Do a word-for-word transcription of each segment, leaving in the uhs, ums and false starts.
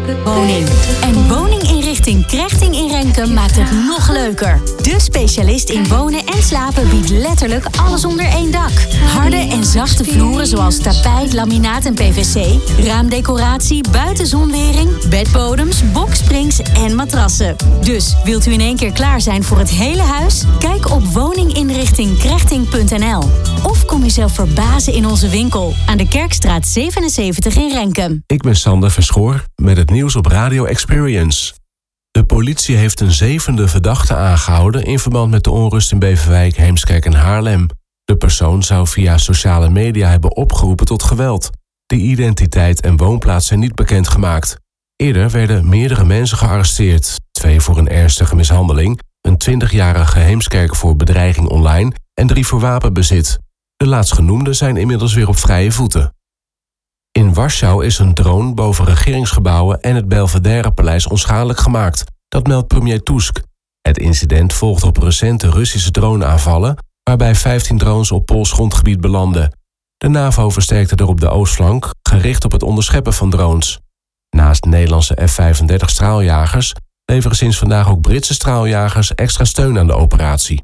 woning. En Woninginrichting Krechting in Renkum maakt het nog leuker. De specialist in wonen en slapen biedt letterlijk alles onder één dak. Harde en zachte vloeren zoals tapijt, laminaat en P V C, raamdecoratie, buitenzonwering, bedbodems, boksprings en matrassen. Dus wilt u in één keer klaar zijn voor het hele huis? Kijk op woninginrichting krechting punt n l. Of kom jezelf verbazen in onze winkel aan de Kerkstraat zevenenzeventig in Renkum. Ik ben Sander Verschoor met het nieuws op Radio Experience. De politie heeft een zevende verdachte aangehouden in verband met de onrust in Beverwijk, Heemskerk en Haarlem. De persoon zou via sociale media hebben opgeroepen tot geweld. De identiteit en woonplaats zijn niet bekendgemaakt. Eerder werden meerdere mensen gearresteerd. Twee voor een ernstige mishandeling, een twintigjarige Heemskerk voor bedreiging online en drie voor wapenbezit. De laatstgenoemden zijn inmiddels weer op vrije voeten. In Warschau is een drone boven regeringsgebouwen en het Belvedere-paleis onschadelijk gemaakt. Dat meldt premier Tusk. Het incident volgt op recente Russische droneaanvallen, waarbij vijftien drones op Pools grondgebied belanden. De NAVO versterkte er op de oostflank, gericht op het onderscheppen van drones. Naast Nederlandse F vijfendertig straaljagers leveren sinds vandaag ook Britse straaljagers extra steun aan de operatie.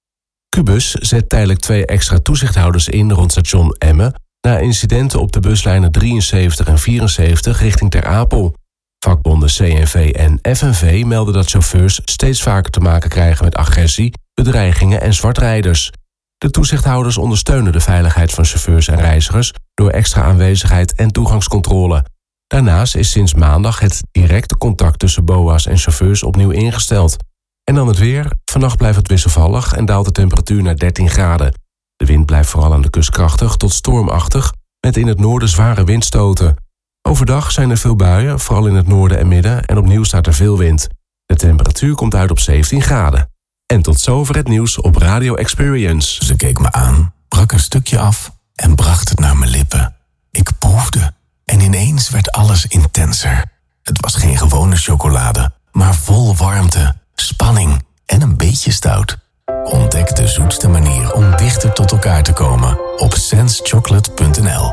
Cubus zet tijdelijk twee extra toezichthouders in rond station Emmen na incidenten op de buslijnen drieënzeventig en vierenzeventig richting Ter Apel. Vakbonden C N V en F N V melden dat chauffeurs steeds vaker te maken krijgen met agressie, bedreigingen en zwartrijders. De toezichthouders ondersteunen de veiligheid van chauffeurs en reizigers door extra aanwezigheid en toegangscontrole. Daarnaast is sinds maandag het directe contact tussen B O A's en chauffeurs opnieuw ingesteld. En dan het weer. Vannacht blijft het wisselvallig en daalt de temperatuur naar dertien graden. De wind blijft vooral aan de kust krachtig tot stormachtig, met in het noorden zware windstoten. Overdag zijn er veel buien, vooral in het noorden en midden, en opnieuw staat er veel wind. De temperatuur komt uit op zeventien graden. En tot zover het nieuws op Radio Experience. Ze keek me aan, brak een stukje af en bracht het naar mijn lippen. Ik proefde en ineens werd alles intenser. Het was geen gewone chocolade, maar vol warmte, spanning en een beetje stout. Ontdek de zoetste manier om dichter tot elkaar te komen op sense chocolate punt n l.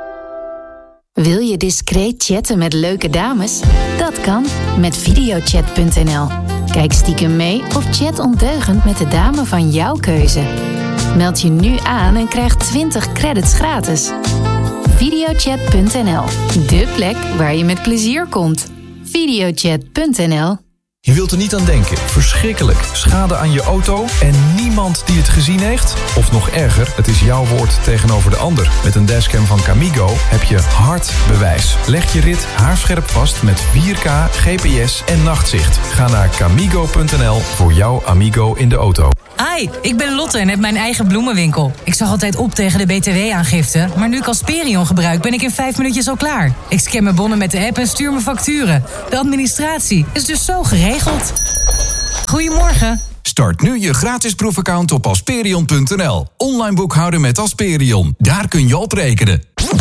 Wil je discreet chatten met leuke dames? Dat kan met videochat punt n l. Kijk stiekem mee of chat ondeugend met de dame van jouw keuze. Meld je nu aan en krijg twintig credits gratis. videochat punt n l, de plek waar je met plezier komt. videochat punt n l. Je wilt er niet aan denken. Verschrikkelijk. Schade aan je auto en niemand die het gezien heeft? Of nog erger, het is jouw woord tegenover de ander. Met een dashcam van Camigo heb je hard bewijs. Leg je rit haarscherp vast met vier K, G P S en nachtsicht. Ga naar camigo punt n l voor jouw Amigo in de auto. Hi, ik ben Lotte en heb mijn eigen bloemenwinkel. Ik zag altijd op tegen de B T W-aangifte, maar nu ik Asperion gebruik ben ik in vijf minuutjes al klaar. Ik scan mijn bonnen met de app en stuur mijn facturen. De administratie is dus zo geregeld. Goedemorgen. Start nu je gratis proefaccount op asperion punt n l. Online boekhouden met Asperion. Daar kun je op rekenen.